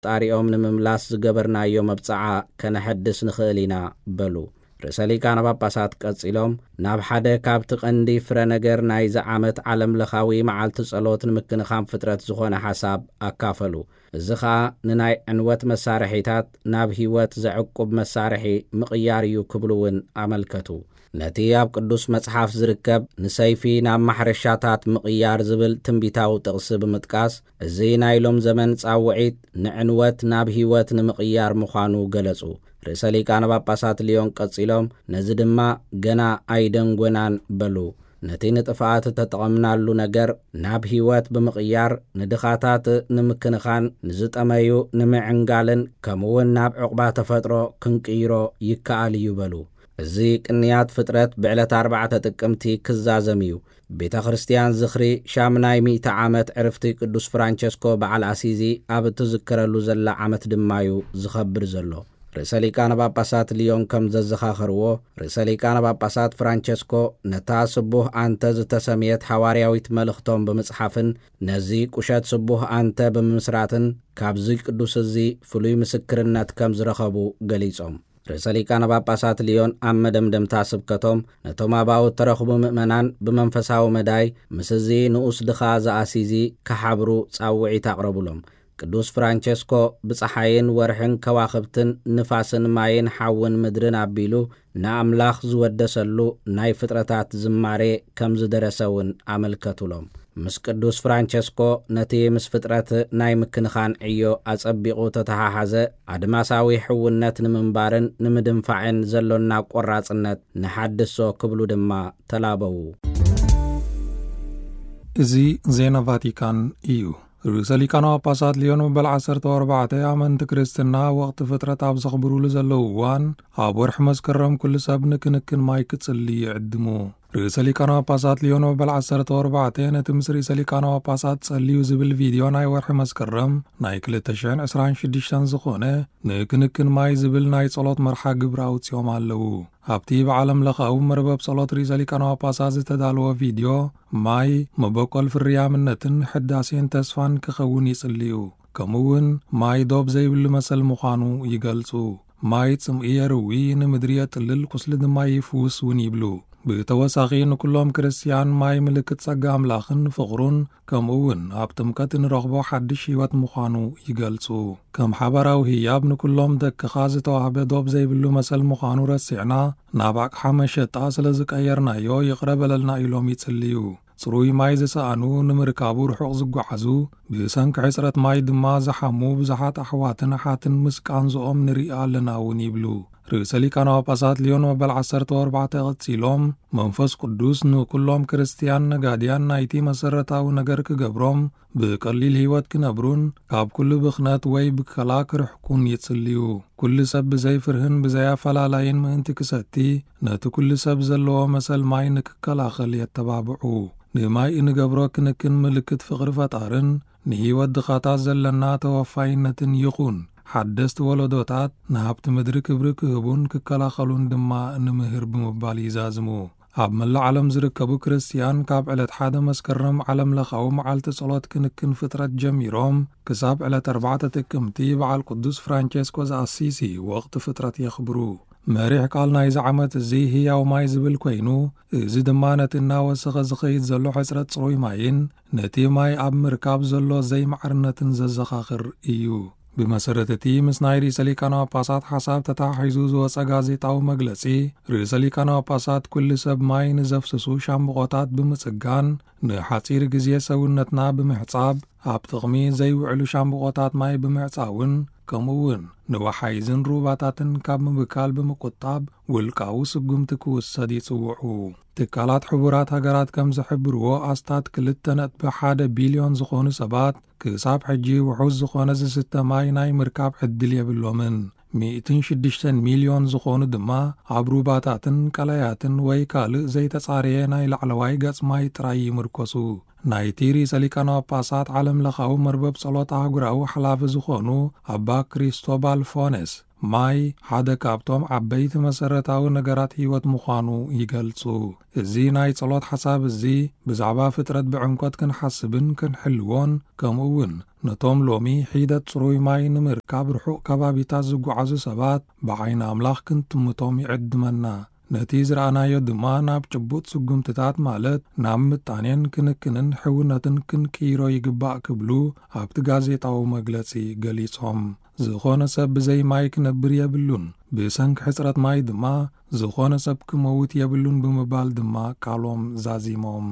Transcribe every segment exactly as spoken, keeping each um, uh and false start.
ጣሪኦም ንምምላስ ዝገበርናዮ መብጽዓ ከነሐድስ ንኽእል ኢና በሉ። ርእሰ ሊቃነ ጳጳሳት ቀጺሎም ናብ ሓደ ካብቲ ቀንዲ ፍረ ነገር ናይ ዝዓመት ዓለም ለኻዊ መዓልቲ ጸሎት ንምክንኻን ፍጥረት ዝኾነ ሓሳብ ኣካፈሉ። እዚ ኸዓ ንናይ ዕንወት መሳርሒታት ናብ ህይወት ዘዕቁብ መሳርሒ ምቕያር እዩ ክብሉውን ኣመልከቱ። ነቲ ኣብ ቅዱስ መጽሓፍ ዝርከብ ንሰይፊ ናብ ማሕረሻታት ምቕያር ዝብል ትንቢታዊ ጥቕሲ ብምጥቃስ እዚ ናይ ሎም ዘመን ጻውዒት ንዕንወት ናብ ህይወት ንምቕያር ምዃኑ ገለጹ። ርእሰ ሊቃነ ጳጳሳት ሊዮን ቀጺሎም ነዚ ድማ ገና ኣይደንጐናን በሉ። ነቲ ንጥፍኣት ተጠቐምናሉ ነገር ናብ ህይወት ብምቕያር ንድኻታት ንምክንኻን ንዝጠመዩ ንምዕንጋልን ከምኡውን ናብ ዕቑባ ተፈጥሮ ክንቅይሮ ይከኣል እዩ በሉ። እዚ ቅንያት ፍጥረት ብዕለት ኣርባዕተ ጥቅምቲ ክዛዘም እዩ። ቤተ ክርስቲያን ዝኽሪ ሻምናይ ሚእቲ ዓመት ዕርፍቲ ቅዱስ ፍራንቸስኮ በዓል ኣሲዚ ኣብ እትዝክረሉ ዘላ ዓመት ድማዩ ዝኸብር ዘሎ። ርእሰ ሊቃነ ጳጳሳት ሊዮን ከም ዘዘኻኽርዎ ርእሰ ሊቃነ ጳጳሳት ፍራንቸስኮ ነታ ስቡህ አንተ ዝተሰምየት ሐዋርያዊት መልእኽቶም ብምጽሓፍን ነዚ ቁሸት ስቡህ አንተ ብምስራትን ካብዚ ቅዱስ እዚ ፍሉይ ምስክርነት ከም ዝረኸቡ ገሊጾም። ርእሰ ሊቃነ ጳጳሳት ሊዮን ኣብ መደምደምታ ስብከቶም ነቶም ኣባው ተረኽቡ ምእመናን ብመንፈሳዊ መዳይ ምስዚ ንኡስ ድኻ ዝኣሲዚ ከሓብሩ ጻውዒት ኣቕረቡሎም። ቅዱስ ፍራንቸስኮ ብፀሓይን ወርሕን ከዋኽብትን ንፋስን ማይን ሓውን ምድርን ኣቢሉ ንኣምላኽ ዝወደሰሉ ናይ ፍጥረታት ዝማሬ ከም ዝደረሰውን ኣመልከቱሎም። ምስ ቅዱስ ፍራንቸስኮ ነቲ ምስ ፍጥረት ናይ ምክንኻን ዕዮ ኣጸቢቑ ተተሓሓዘ ኣድማሳዊ ሕውነት ንምንባርን ንምድንፋዕን ዘሎና ቆራጽነት ንሓድሶ ክብሉ ድማ ተላበዉ። እዚ ዜና ቫቲካን እዩ። ርእሰ ሊቃነ ጳጳሳት ሊዮን መበል ዓሰርተ ኣርባዕተ ኣመንቲ ክርስትና ወቕቲ ፍጥረት ኣብ ዘኽብሩሉ ዘለዉ እዋን ኣብ ወርሒ መስከረም ኩሉ ሰብ ንክንክን ማይ ክጽሊ ይዕድሙ። ርእሰ ሊቃነ ጳጳሳት ሊዮን መበል ዓሰርተ ኣርባዕተ ነቲ ምስ ርእሰ ሊቃነ ጳጳሳት ጸልዩ ዝብል ቪድዮ ናይ ወርሒ መስከረም ናይ ክልተ ሽሕን ዕስራን ሽዱሽተን ዝኾነ ንክንክን ማይ ዝብል ናይ ጸሎት መርሓ ግብሪ ኣውፂኦም ኣለዉ። ኣብቲ ብዓለም ለኻዊ መርበብ ጸሎት ርእሰ ሊቃነ ጳጳሳት ዝተዳለወ ቪድዮ ማይ መበቆል ፍርያምነትን ሕዳሴን ተስፋን ክኸውን ይጽልዩ። ከምኡውን ማይ ዶብ ዘይብሉ መሰል ምዃኑ ይገልጹ። ማይ ጽምኢ የርዊ ንምድሪ የጥልል ቁስሊ ድማ ይፍውስ እውን ይብሉ። ብተወሳኺ ንኩሎም ክርስቲያን ማይ ምልክት ጸጋ ኣምላኽን ፍቕሩን ከምኡውን ኣብ ጥምቀት ንረኽቦ ሓድሽ ህይወት ምዃኑ ይገልጹ። ከም ሓበራዊ ህያብ ንኩሎም ደቅኻ ዝተዋህበ ዶብ ዘይብሉ መሰል ምዃኑ ረሲዕና ናብ ኣቕሓ መሸጣ ስለ ዝቀየርናዮ ይቕረበለልና ኢሎም ይጽልዩ። ጽሩይ ማይ ዝሰኣኑ ንምርካቡ ርሑቕ ዝጓዓዙ ብሰንኪ ሕፅረት ማይ ድማ ዝሓሙ ብዙሓት ኣሕዋትን ኣሓትን ምስ ቃንዝኦም ንሪኢ ኣለና እውን ይብሉ። ርእሰ ሊቃነ ጳጳሳት ሊዮን መበል ዓሰርተ ኣርባዕተ ቀጺሎም መንፈስ ቅዱስ ንኩሎም ክርስቲያን ነጋድያን ናይቲ መሰረታዊ ነገር ክገብሮም ብቀሊል ህይወት ክነብሩን ካብ ኩሉ ብኽነት ወይ ብከላ ክርሕቁን ይጽልዩ። ኩሉ ሰብ ብዘይፍርህን ብዘያፈላለይን ምእንቲ ክሰቲ ነቲ ኩሉ ሰብ ዘለዎ መሰል ማይ ንክከላኸል የተባብዑ። ንማይ እንገብሮ ክንክን ምልክት ፍቕሪ ፈጣርን ንህይወት ድኻታት ዘለና ተወፋይነትን ይኹን። ሓደስቲ ወለዶታት ንሃብቲ ምድሪ ክብሪ ክህቡን ክከላኸሉን ድማ ንምህር ብምባል ይዛዝሙ። ኣብ መላእ ዓለም ዝርከቡ ክርስቲያን ካብ ዕለት ሓደ መስከረም ዓለም ለኻዊ መዓልቲ ጸሎት ክንክን ፍጥረት ጀሚሮም ክሳብ ዕለት ኣርባዕተ ጥቅምቲ በዓል ቅዱስ ፍራንቸስኮ ዘኣሲሲ ወቕቲ ፍጥረት የኽብሩ። መሪሕ ቃል ናይዚ ዓመት እዚ ህያው ማይ ዝብል ኮይኑ እዚ ድማ ነቲ እናወሰኸ ዝኸይድ ዘሎ ሕፅረት ጽሩይ ማይን ነቲ ማይ ኣብ ምርካብ ዘሎ ዘይማዕርነትን ዘዘኻኽር እዩ። ብመሰረት እቲ ምስ ናይ ርእሰ ሊቃነ ጳጳሳት ሓሳብ ተታሒዙ ዝወፀ ጋዜጣዊ መግለጺ ርእሰ ሊቃነ ጳጳሳት ኩሉ ሰብ ማይ ንዘፍስሱ ሻምብቆታት ብምጽጋን ንሓፂር ግዜ ሰውነትና ብምሕጻብ ኣብ ጥቕሚ ዘይውዕሉ ሻምብቆታት ማይ ብምዕጻውን ከምኡውን ንወሓይዝን ሩባታትን ካብ ምብካል ብምቁጣብ ውልቃዊ ስጉምቲ ክውሰድ ይጽውዑ። ትካላት ሕቡራት ሃገራት ከም ዝሕብርዎ ኣስታት ክልተ ነጥቢ ሓደ ቢልዮን ዝኾኑ ሰባት ክሳብ ሕጂ ውሑስ ዝኾነ ዝስተ ማይ ናይ ምርካብ ዕድል የብሎምን። ሚእትን ሽዱሽተን ሚልዮን ዝኾኑ ድማ ኣብ ሩባታትን ቀላያትን ወይ ካልእ ዘይተጻረየ ናይ ላዕለዋይ ገጽ ማይ ጥራይ ይምርኮሱ። ናይቲ ርእሰ ሊቃነ ጳጳሳት ዓለም ለኻዊ መርበብ ጸሎት ኣህጉራዊ ሓላፊ ዝኾኑ ኣባ ክሪስቶባል ፎነስ ማይ ሓደ ካብቶም ዓበይቲ መሰረታዊ ነገራት ህይወት ምዃኑ ይገልጹ። እዚ ናይ ጸሎት ሓሳብ እዚ ብዛዕባ ፍጥረት ብዕምቆት ክንሓስብን ክንሕልዎን ከምኡውን ነቶም ሎሚ ሒደት ጽሩይ ማይ ንምርካብ ርሑቕ ከባቢታት ዝጓዓዙ ሰባት ብዓይኒ ኣምላኽ ክንጥምቶም ይዕድመና። ነቲ ዝረኣናዮ ድማ ናብ ጭቡጥ ስጉምትታት ማለት ናብ ምጣኔን ክንክንን ሕውነትን ክንቅይሮ ይግባእ ክብሉ ኣብቲ ጋዜጣዊ መግለጺ ገሊጾም። ዝኾነ ሰብ ብዘይ ማይ ክነብር የብሉን፣ ብሰንኪ ሕፅረት ማይ ድማ ዝኾነ ሰብ ክመውት የብሉን ብምባል ድማ ቃሎም ዛዚሞም።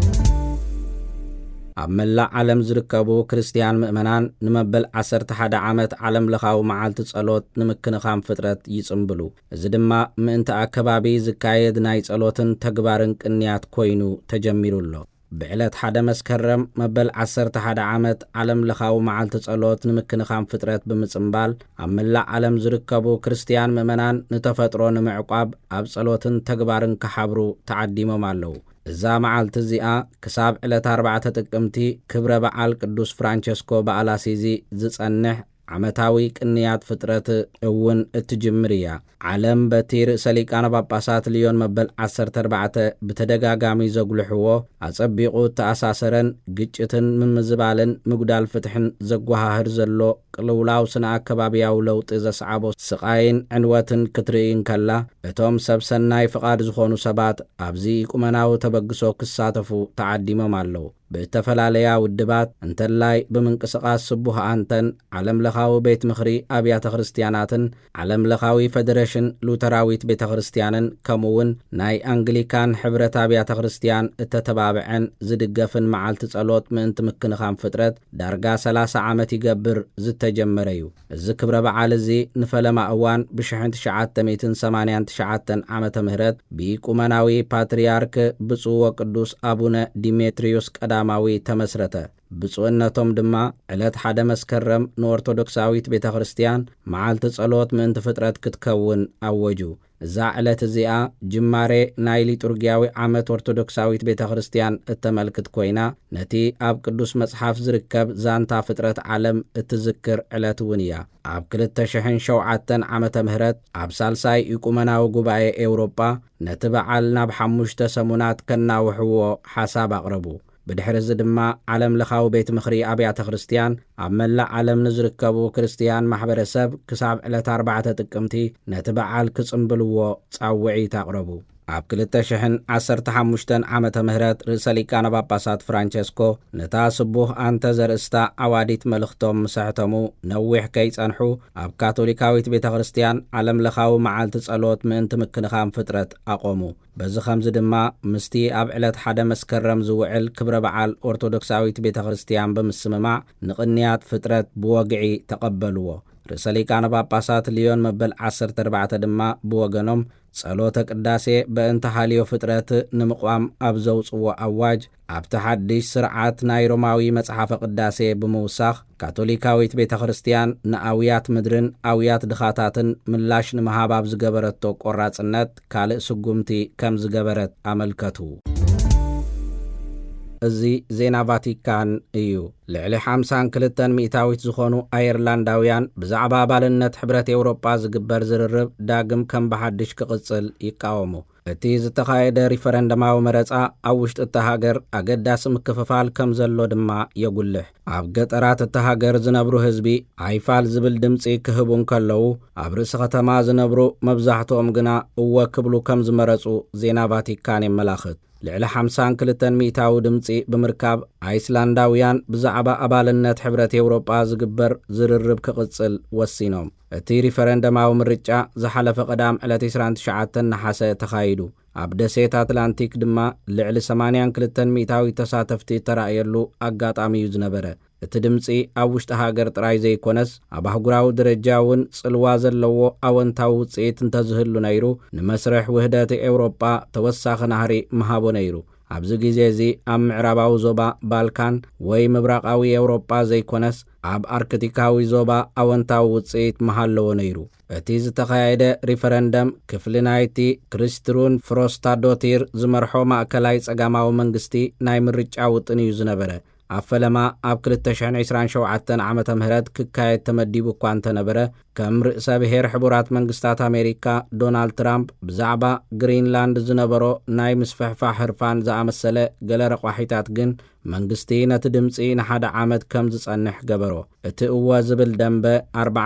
ኣብ መላእ ዓለም ዝርከቡ ክርስቲያን ምእመናን ንመበል ዓሰርተ ሓደ ዓመት ዓለም ለኻዊ መዓልቲ ጸሎት ንምክንኻን ፍጥረት ይጽምብሉ። እዚ ድማ ምእንቲ ኣከባቢ ዝካየድ ናይ ጸሎትን ተግባርን ቅንያት ኮይኑ ተጀሚሩሎ። ብዕለት ሓደ መስከረም መበል ዓሰርተ ሓደ ዓመት ዓለም ለኻዊ መዓልቲ ጸሎት ንምክንኻን ፍጥረት ብምጽምባል ኣብ መላእ ዓለም ዝርከቡ ክርስቲያን ምእመናን ንተፈጥሮ ንምዕቋብ ኣብ ጸሎትን ተግባርን ክሓብሩ ተዓዲሞም ኣለዉ። እዛ መዓልቲ እዚኣ ክሳብ ዕለት ኣርባዕተ ጥቅምቲ ክብረ በዓል ቅዱስ ፍራንቸስኮ በዓላሲዚ ዝጸንሕ ዓመታዊ ቅንያት ፍጥረት እውን እትጅምር እያ። ዓለም በቲ ርእሰ ሊቃነ ጳጳሳት ልዮን መበል ዓሰርተ ኣርባዕተ ብተደጋጋሚ ዘጉልሕዎ ኣጸቢቑ ተኣሳሰረን ግጭትን ምምዝባልን ምጉዳል ፍትሕን ዘጓሃህር ዘሎ ቅልውላው ስነ ኣከባብያዊ ለውጢ ዘስዓቦ ስቓይን ዕንወትን ክትርኢን ከላ እቶም ሰብ ሰናይ ፍቓድ ዝኾኑ ሰባት ኣብዚ ቁመናዊ ተበግሶ ክሳተፉ ተዓዲሞም ኣለዉ። ብተፈላለያ ውድባት እንተላይ ብምንቅስቓስ ስቡህ ኣንተን ዓለም ለኻዊ ቤት ምኽሪ ኣብያተ ክርስቲያናትን ዓለም ለኻዊ ፌደሬሽን ሉተራዊት ቤተ ክርስቲያንን ከምኡውን ናይ አንግሊካን ሕብረት ኣብያተ ክርስቲያን እተተባብዐን ዝድገፍን መዓልቲ ጸሎት ምእንቲ ምክንኻን ፍጥረት ዳርጋ ሰላሳ ዓመት ይገብር ዝተጀመረ እዩ። እዚ ክብረ በዓል እዚ ንፈለማ እዋን ብሽሕን ትሽዓተ ሚእትን ሰማንያን ትሽዓተን ዓመተ ምህረት ብቁመናዊ ፓትርያርክ ብፁዕ ወቅዱስ አቡነ ዲሜትሪዮስ ቀዳማዊ ተመስረተ። ብፁዕነቶም ድማ ዕለት ሓደ መስከረም ንኦርቶዶክሳዊት ቤተ ክርስቲያን መዓልቲ ጸሎት ምእንቲ ፍጥረት ክትከውን ኣወጁ። እዛ ዕለት እዚኣ ጅማሬ ናይ ሊጡርግያዊ ዓመት ኦርቶዶክሳዊት ቤተ ክርስቲያን እተመልክት ኮይና ነቲ ኣብ ቅዱስ መጽሓፍ ዝርከብ ዛንታ ፍጥረት ዓለም እትዝክር ዕለት እውን እያ። ኣብ ክልተ ሽሕን ሸውዓተን ዓመተ ምህረት ኣብ ሳልሳይ ኢቁመናዊ ጉባኤ ኤውሮጳ ነቲ በዓል ናብ ሓሙሽተ ሰሙናት ከናውሕዎ ሓሳብ ኣቕረቡ። ብድሕሪ ድማ ዓለም ለኻዊ ቤት ምኽሪ ኣብያተ ክርስቲያን ኣብ መላእ ዓለም ንዝርከቡ ክርስቲያን ማሕበረሰብ ክሳብ ዕለት ኣርባዕተ ጥቅምቲ ነቲ በዓል ክጽምብልዎ ጻውዒት ኣቕረቡ። ኣብ ክልተ ሽሕን ዓሰርተ ሓሙሽተን ዓመተ ምህረት ርእሰ ሊቃነ ጳጳሳት ፍራንቸስኮ ነታ ስቡህ አንተ ዘርእስታ ኣዋዲት መልእኽቶም ምሳሕተሙ ነዊሕ ከይጸንሑ ኣብ ካቶሊካዊት ቤተ ክርስቲያን ዓለም ለኻዊ መዓልቲ ጸሎት ምእንቲ ምክንኻን ፍጥረት ኣቆሙ። በዚ ኸምዚ ድማ ምስቲ ኣብ ዕለት ሓደ መስከረም ዝውዕል ክብረ በዓል ኦርቶዶክሳዊት ቤተ ክርስቲያን ብምስምማዕ ንቕንያት ፍጥረት ብወግዒ ተቐበልዎ። ርእሰ ሊቃነ ጳጳሳት ልዮን መበል ዓሰርተ ኣርባዕተ ድማ ብወገኖም ጸሎተ ቅዳሴ በእንተ ሃልዮ ፍጥረት ንምቋም ኣብ ዘውፅዎ ኣዋጅ ኣብቲ ሓድሽ ስርዓት ናይ ሮማዊ መጽሓፈ ቅዳሴ ብምውሳኽ ካቶሊካዊት ቤተ ክርስቲያን ንኣውያት ምድርን ኣውያት ድኻታትን ምላሽ ንምሃብ ኣብ ዝገበረቶ ቆራጽነት ካልእ ስጉምቲ ከም ዝገበረት ኣመልከቱ። እዚ ዜና ቫቲካን እዩ። ልዕሊ ሓምሳን ክልተን ሚእታዊት ዝኾኑ ኣየርላንዳውያን ብዛዕባ ኣባልነት ሕብረት ኤውሮጳ ዝግበር ዝርርብ ዳግም ከም ብሓድሽ ክቕጽል ይቃወሙ። እቲ ዝተኻየደ ሪፈረንደማዊ መረጻ ኣብ ውሽጢ እታ ሃገር ኣገዳሲ ምክፍፋል ከም ዘሎ ድማ የጉልሕ። ኣብ ገጠራት እታ ሃገር ዝነብሩ ህዝቢ ኣይፋል ዝብል ድምፂ ክህቡ እንከለዉ ኣብ ርእሲ ከተማ ዝነብሩ መብዛሕትኦም ግና እወ ክብሉ ከም ዝመረጹ ዜና ቫቲካን የመላኽት። ልዕሊ ሓምሳን ክልተን ሚእታዊ ድምፂ ብምርካብ ኣይስላንዳውያን ብዛዕባ ኣባልነት ሕብረት ኤውሮጳ ዝግበር ዝርርብ ክቕጽል ወሲኖም። እቲ ሪፈረንደማዊ ምርጫ ዝሓለፈ ቀዳም ዕለት ዒስራን ትሽዓተ ናሓሰ ተኻይዱ። ኣብ ደሴት ኣትላንቲክ ድማ ልዕሊ ሰማንያን ክልተን ሚእታዊ ተሳተፍቲ ተራእየሉ ኣጋጣሚ እዩ ዝነበረ። እቲ ድምፂ ኣብ ውሽጢ ሃገር ጥራይ ዘይኮነስ ኣብ ኣህጉራዊ ደረጃ እውን ጽልዋ ዘለዎ ኣወንታዊ ውፅኢት እንተዝህሉ ነይሩ ንመስርሕ ውህደት ኤውሮጳ ተወሳኺ ናህሪ መሃቦ ነይሩ። ኣብዚ ግዜ እዚ ኣብ ምዕራባዊ ዞባ ባልካን ወይ ምብራቃዊ ኤውሮጳ ዘይኮነስ ኣብ ኣርክቲካዊ ዞባ ኣወንታዊ ውፅኢት መሃለዎ ነይሩ። እቲ ዝተኻየደ ሪፈረንደም ክፍሊ ናይቲ ክሪስትሩን ፍሮስታዶቲር ዝመርሖ ማእከላይ ጸጋማዊ መንግስቲ ናይ ምርጫ ውጥን እዩ ዝነበረ። ኣብ ፈለማ ኣብ ክልተ ሽሕን ዒስራን ሸውዓተን ዓመተ ምህረት ክካየድ ተመዲቡ እኳ እንተነበረ ከም ርእሰ ብሔር ሕቡራት መንግስታት ኣሜሪካ ዶናልድ ትራምፕ ብዛዕባ ግሪንላንድ ዝነበሮ ናይ ምስፍሕፋሕ ህርፋን ዝኣመሰለ ገለ ረቋሒታት ግን መንግስቲ ነቲ ድምፂ ንሓደ ዓመት ከም ዝጸንሕ ገበሮ። እቲ እወ ዝብል ደንበ